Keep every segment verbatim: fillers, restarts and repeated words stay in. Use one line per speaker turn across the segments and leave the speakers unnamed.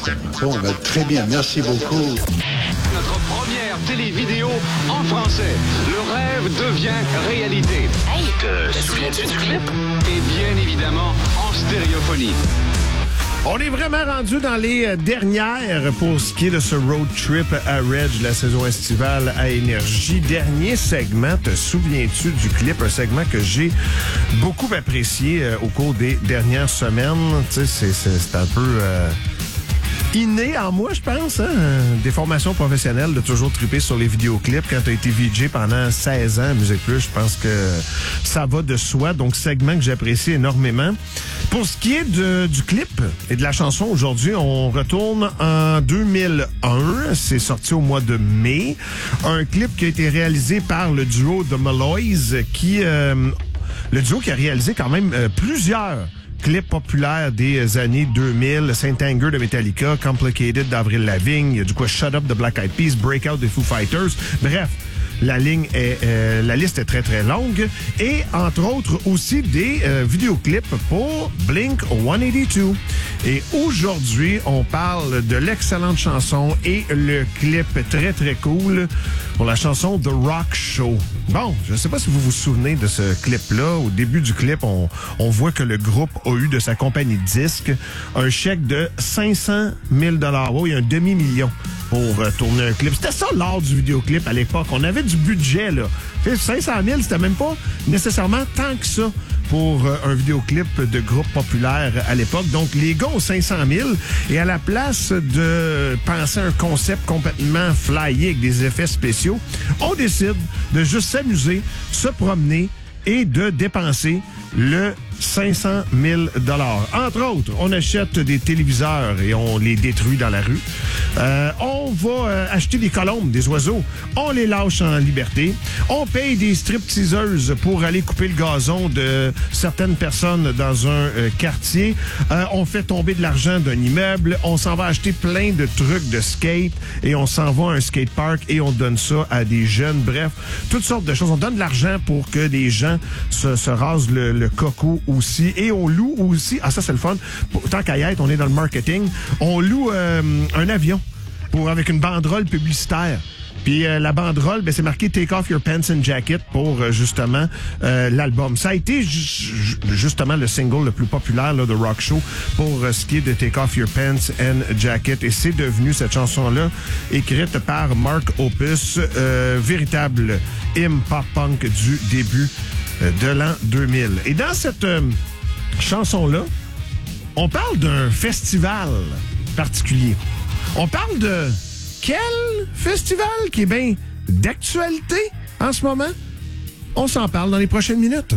Bon, ben, très bien, merci beaucoup.
Notre première télé-vidéo en français. Le rêve devient réalité.
Hey, te souviens-tu du clip?
Et bien évidemment, en stéréophonie.
On est vraiment rendu dans les dernières pour ce qui est de ce road trip à Reg, la saison estivale à Énergie. Dernier segment, te souviens-tu du clip? Un segment que j'ai beaucoup apprécié euh, au cours des dernières semaines. Tu sais, c'est, c'est, c'est un peu... Euh inné en moi, je pense, hein? Des formations professionnelles, de toujours triper sur les vidéoclips. Quand tu as été V J pendant seize ans à Musique Plus, je pense que ça va de soi. Donc, segment que j'apprécie énormément. Pour ce qui est de, du clip et de la chanson, aujourd'hui, on retourne en deux mille un. C'est sorti au mois de mai. Un clip qui a été réalisé par le duo The Malloys, qui... Euh, le duo qui a réalisé quand même euh, plusieurs clip populaire des années deux mille, Saint Anger de Metallica, Complicated d'Avril Lavigne, il y a du quoi Shut Up de Black Eyed Peas, Breakout des Foo Fighters. Bref, la ligne est, euh, la liste est très très longue. Et entre autres aussi des euh, vidéoclips pour Blink one eighty-two. Et aujourd'hui, on parle de l'excellente chanson et le clip très très cool pour la chanson The Rock Show. Bon, je ne sais pas si vous vous souvenez de ce clip-là. Au début du clip, on, on voit que le groupe a eu de sa compagnie de disques un chèque de cinq cent mille dollars. Oh, il y a un demi-million pour euh, tourner un clip. C'était ça l'art du vidéoclip à l'époque. On avait du budget, là. T'sais, cinq cent mille, c'était même pas nécessairement tant que ça pour euh, un vidéoclip de groupe populaire à l'époque. Donc, les gars ont cinq cent mille et à la place de penser un concept complètement flyé avec des effets spéciaux, on décide de juste s'amuser, se promener et de dépenser le cinq cent mille dollars. Entre autres, on achète des téléviseurs et on les détruit dans la rue. Euh, on va euh, acheter des colombes, des oiseaux. On les lâche en liberté. On paye des stripteaseuses pour aller couper le gazon de certaines personnes dans un euh, quartier. Euh, on fait tomber de l'argent d'un immeuble. On s'en va acheter plein de trucs de skate et on s'en va à un skatepark et on donne ça à des jeunes. Bref, toutes sortes de choses. On donne de l'argent pour que des gens se, se rasent le, le coco aussi. Et on loue aussi, ah ça c'est le fun, tant qu'à y être, on est dans le marketing, on loue euh, un avion pour avec une banderole publicitaire. Puis euh, la banderole, ben, c'est marqué « Take off your pants and jacket » pour euh, justement euh, l'album. Ça a été ju- justement le single le plus populaire là, de Rock Show pour euh, ce qui est de « Take off your pants and jacket ». Et c'est devenu cette chanson-là, écrite par Mark Opus, euh, véritable hymne pop-punk du début euh, de l'an deux mille. Et dans cette euh, chanson-là, on parle d'un festival particulier. On parle de quel festival qui est bien d'actualité en ce moment? On s'en parle dans les prochaines minutes.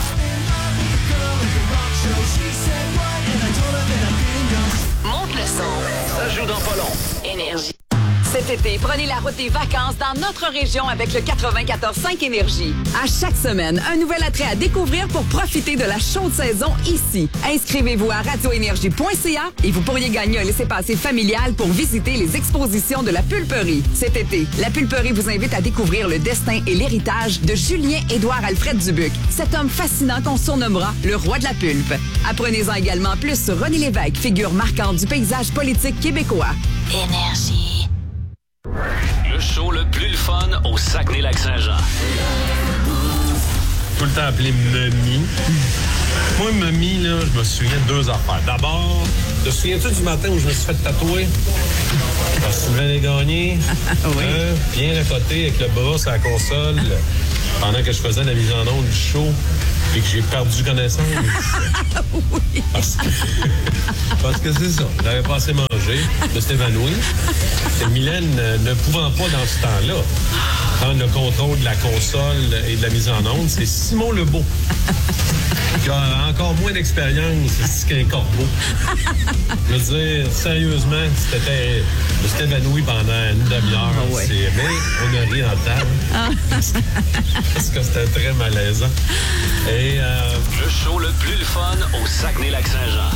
Monte le son.
Ça joue dans pas long.
Énergie. Cet été, prenez la route des vacances dans notre région avec le quatre-vingt-quatorze cinq Énergie. À chaque semaine, un nouvel attrait à découvrir pour profiter de la chaude saison ici. Inscrivez-vous à radio énergie point c a et vous pourriez gagner un laissez-passer familial pour visiter les expositions de la Pulperie. Cet été, la Pulperie vous invite à découvrir le destin et l'héritage de Julien-Édouard Alfred Dubuc, cet homme fascinant qu'on surnommera le roi de la pulpe. Apprenez-en également plus sur René Lévesque, figure marquante du paysage politique québécois.
Énergie.
Le show le plus le fun au Saguenay-Lac-Saint-Jean.
Tout le temps appelé Memi. Moi, Memi, là, je me souviens de deux affaires. D'abord, te souviens-tu du matin où je me suis fait tatouer? Par Sylvain Gagné.
Oui.
Hein, bien à côté avec le bras sur la console pendant que je faisais la mise en onde du show et que j'ai perdu connaissance.
Oui.
Parce que, parce que c'est ça. J'avais pas assez mangé. Je me suis évanoui. Et Mylène, ne pouvant pas dans ce temps-là prendre le contrôle de la console et de la mise en onde, c'est Simon Lebeau qui a encore moins d'expérience qu'un corbeau. Je veux dire, sérieusement, c'était, je me suis évanoui pendant une demi-heure.
Ah ouais.
C'est, mais on a ri en table. Ah. Parce que c'était très malaisant. Et euh,
Le show le plus le fun au Saguenay-Lac-Saint-Jean.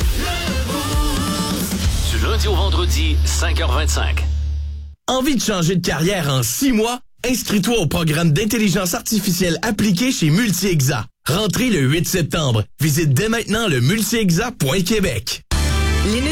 Du lundi au vendredi, cinq heures vingt-cinq.
Envie de changer de carrière en six mois? Inscris-toi au programme d'intelligence artificielle appliquée chez Multi-Exa. Rentrée le huit septembre. Visite dès maintenant le multi exa point québec.